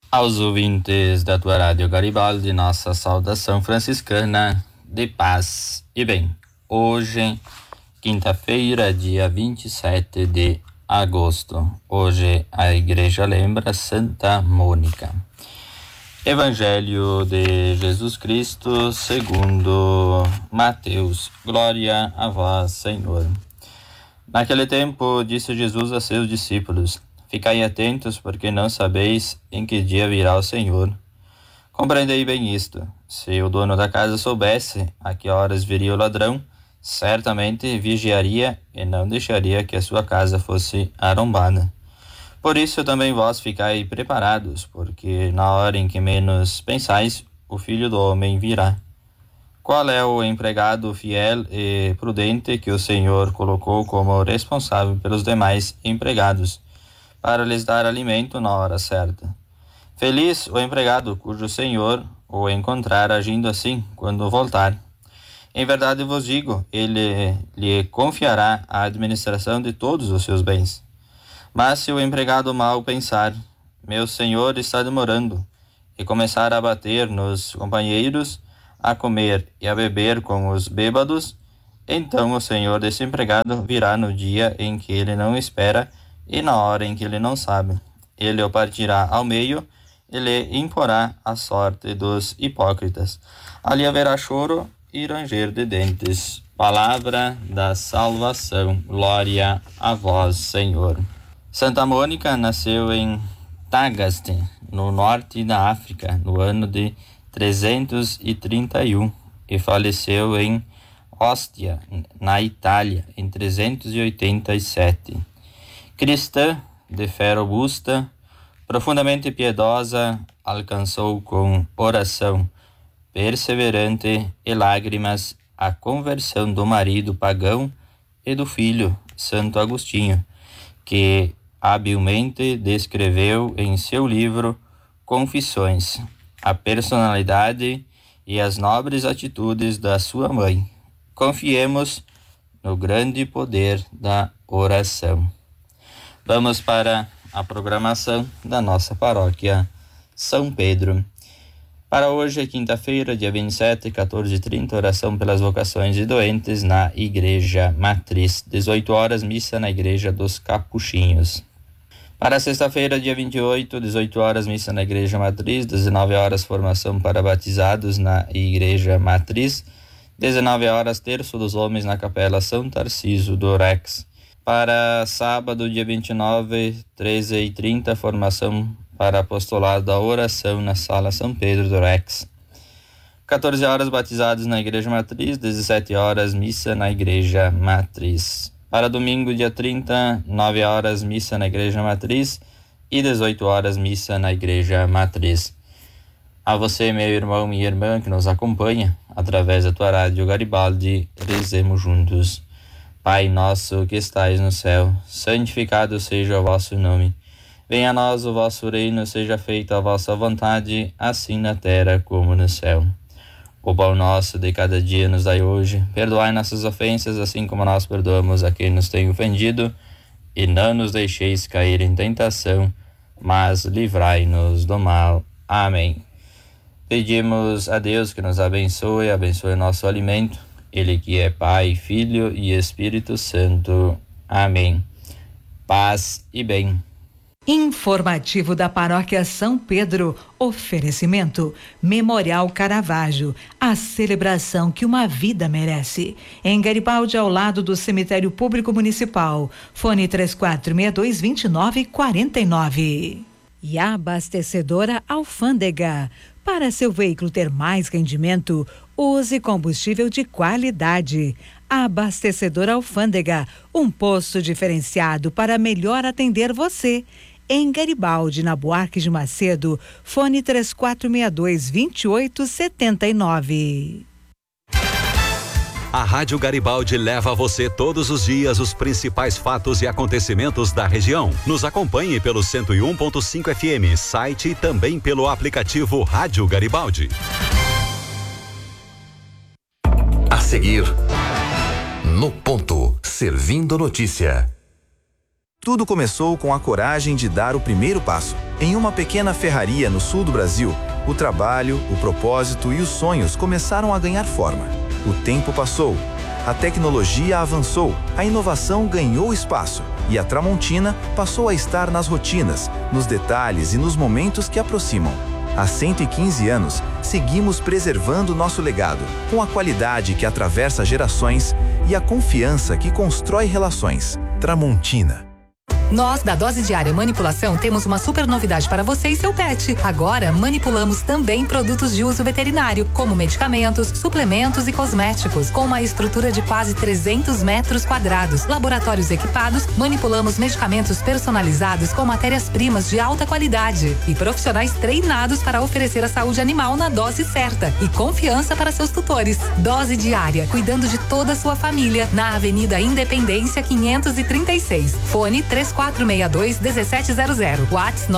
Aos ouvintes da tua Rádio Garibaldi, nossa saudação franciscana de paz e bem. Hoje, quinta-feira, dia 27 de agosto. Hoje a igreja lembra Santa Mônica. Evangelho de Jesus Cristo segundo Mateus. Glória a vós, Senhor. Naquele tempo, disse Jesus a seus discípulos: Ficai atentos, porque não sabeis em que dia virá o Senhor. Compreendei bem isto. Se o dono da casa soubesse a que horas viria o ladrão, certamente vigiaria e não deixaria que a sua casa fosse arrombada. Por isso também vós ficai preparados, porque na hora em que menos pensais, o Filho do Homem virá. Qual é o empregado fiel e prudente que o Senhor colocou como responsável pelos demais empregados, para lhes dar alimento na hora certa? Feliz o empregado cujo senhor o encontrar agindo assim quando voltar. Em verdade vos digo, ele lhe confiará a administração de todos os seus bens. Mas se o empregado mal pensar, meu senhor está demorando, e começar a bater nos companheiros, a comer e a beber com os bêbados, então o senhor desse empregado virá no dia em que ele não espera e na hora em que ele não sabe. Ele o partirá ao meio e lhe imporá a sorte dos hipócritas. Ali haverá choro e ranger de dentes. Palavra da salvação. Glória a vós, Senhor. Santa Mônica nasceu em Tagaste, no norte da África, no ano de 331 e faleceu em Ostia, na Itália, em 387. Cristã, de fé robusta, profundamente piedosa, alcançou com oração perseverante e lágrimas a conversão do marido pagão e do filho, Santo Agostinho, que habilmente descreveu em seu livro Confissões a personalidade e as nobres atitudes da sua mãe. Confiemos no grande poder da oração. Vamos para a programação da nossa paróquia São Pedro. Para hoje, quinta-feira, dia 27, 14h30, oração pelas vocações de doentes na Igreja Matriz. 18 horas, missa na Igreja dos Capuchinhos. Para sexta-feira, dia 28, 18 horas, missa na Igreja Matriz. 19 horas, formação para batizados na Igreja Matriz. 19 horas, terço dos homens na Capela São Tarcísio do Rex. Para sábado, dia 29, 13h30, formação para apostolado da oração na Sala São Pedro do Rex. 14 horas, batizados na Igreja Matriz. 17 horas, missa na Igreja Matriz. Para domingo, dia 30, 9 horas, missa na Igreja Matriz e 18 horas, missa na Igreja Matriz. A você, meu irmão, minha irmã, que nos acompanha através da tua Rádio Garibaldi, rezemos juntos. Pai nosso que estais no céu, santificado seja o vosso nome. Venha a nós o vosso reino, seja feita a vossa vontade, assim na terra como no céu. O pão nosso de cada dia nos dai hoje. Perdoai nossas ofensas, assim como nós perdoamos a quem nos tem ofendido. E não nos deixeis cair em tentação, mas livrai-nos do mal. Amém. Pedimos a Deus que nos abençoe nosso alimento. Ele que é Pai, Filho e Espírito Santo. Amém. Paz e bem. Informativo da Paróquia São Pedro. Oferecimento Memorial Caravaggio, a celebração que uma vida merece. Em Garibaldi, ao lado do Cemitério Público Municipal. Fone 3462-2949. E a abastecedora Alfândega. Para seu veículo ter mais rendimento, use combustível de qualidade. A abastecedora Alfândega, um posto diferenciado para melhor atender você. Em Garibaldi, na Buarque de Macedo, fone 3462-2879. A Rádio Garibaldi leva a você todos os dias os principais fatos e acontecimentos da região. Nos acompanhe pelo 101.5 FM, site e também pelo aplicativo Rádio Garibaldi. A seguir, no ponto, servindo notícia. Tudo começou com a coragem de dar o primeiro passo. Em uma pequena ferraria no sul do Brasil, o trabalho, o propósito e os sonhos começaram a ganhar forma. O tempo passou, a tecnologia avançou, a inovação ganhou espaço e a Tramontina passou a estar nas rotinas, nos detalhes e nos momentos que aproximam. Há 115 anos, seguimos preservando nosso legado, com a qualidade que atravessa gerações e a confiança que constrói relações. Tramontina. Nós, da Dose Diária Manipulação, temos uma super novidade para você e seu pet. Agora, manipulamos também produtos de uso veterinário, como medicamentos, suplementos e cosméticos. Com uma estrutura de quase 300 metros quadrados, laboratórios equipados, manipulamos medicamentos personalizados com matérias-primas de alta qualidade e profissionais treinados para oferecer a saúde animal na dose certa e confiança para seus tutores. Dose Diária, cuidando de toda a sua família, na Avenida Independência 536. Fone 3462-1700. WhatsApp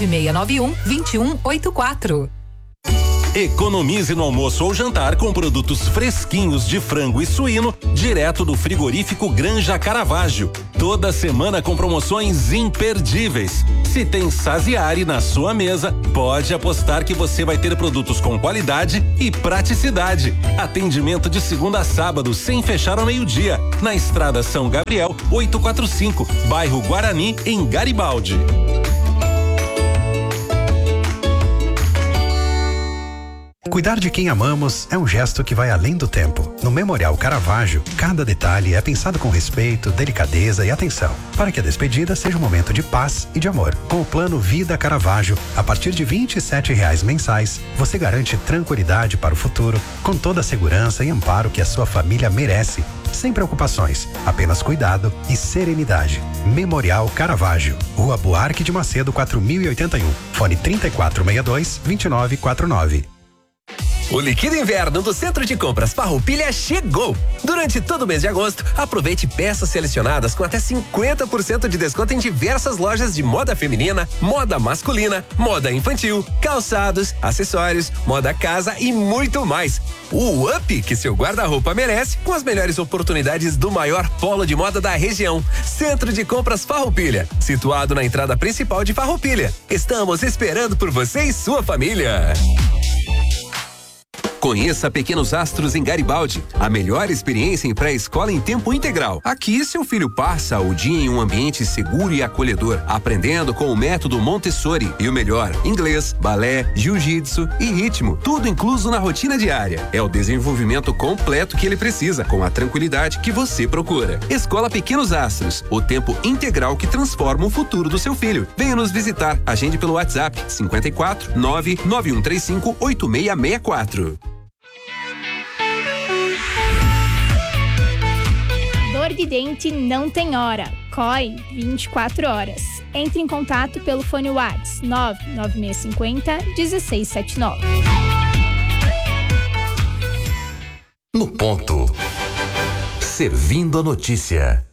99691-2184. Economize no almoço ou jantar com produtos fresquinhos de frango e suíno direto do frigorífico Granja Caravaggio. Toda semana com promoções imperdíveis. Se tem Saziari na sua mesa, pode apostar que você vai ter produtos com qualidade e praticidade. Atendimento de segunda a sábado, sem fechar ao meio-dia. Na Estrada São Gabriel, 845, bairro Guarani, em Garibaldi. Cuidar de quem amamos é um gesto que vai além do tempo. No Memorial Caravaggio, cada detalhe é pensado com respeito, delicadeza e atenção, para que a despedida seja um momento de paz e de amor. Com o plano Vida Caravaggio, a partir de R$27 mensais, você garante tranquilidade para o futuro, com toda a segurança e amparo que a sua família merece. Sem preocupações, apenas cuidado e serenidade. Memorial Caravaggio, Rua Buarque de Macedo 4081, fone 3462-2949. O Liquida Inverno do Centro de Compras Farroupilha chegou! Durante todo o mês de agosto, aproveite peças selecionadas com até 50% de desconto em diversas lojas de moda feminina, moda masculina, moda infantil, calçados, acessórios, moda casa e muito mais. O up que seu guarda-roupa merece, com as melhores oportunidades do maior polo de moda da região. Centro de Compras Farroupilha, situado na entrada principal de Farroupilha. Estamos esperando por você e sua família. Conheça Pequenos Astros em Garibaldi, a melhor experiência em pré-escola em tempo integral. Aqui, seu filho passa o dia em um ambiente seguro e acolhedor, aprendendo com o método Montessori. E o melhor, inglês, balé, jiu-jitsu e ritmo, tudo incluso na rotina diária. É o desenvolvimento completo que ele precisa, com a tranquilidade que você procura. Escola Pequenos Astros, o tempo integral que transforma o futuro do seu filho. Venha nos visitar, agende pelo WhatsApp 54 99135 8664. Dor de dente não tem hora. COI 24 horas. Entre em contato pelo fone WhatsApp 99650-1679. No ponto. Servindo a notícia.